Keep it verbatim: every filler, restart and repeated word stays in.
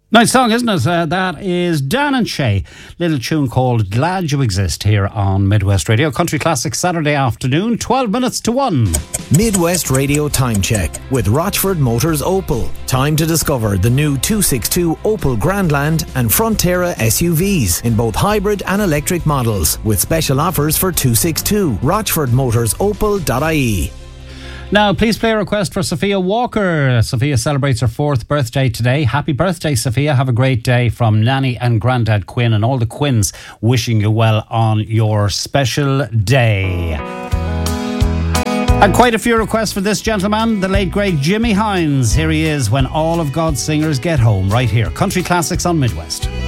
Nice song, isn't it? Uh, that is Dan and Shay. Little tune called Glad You Exist here on Midwest Radio. Country Classic Saturday afternoon, twelve minutes to one. Midwest Radio Time Check with Rochford Motors Opel. Time to discover the new two sixty-two Opel Grandland and Frontera S U Vs in both hybrid and electric models with special offers for two sixty-two. rochford motors opel dot I E. Now, please play a request for Sophia Walker. Sophia celebrates her fourth birthday today. Happy birthday, Sophia. Have a great day from Nanny and Grandad Quinn and all the Quinns wishing you well on your special day. And quite a few requests for this gentleman, the late great Jimmy Hines. Here he is when all of God's singers get home, right here. Country Classics on Midwest.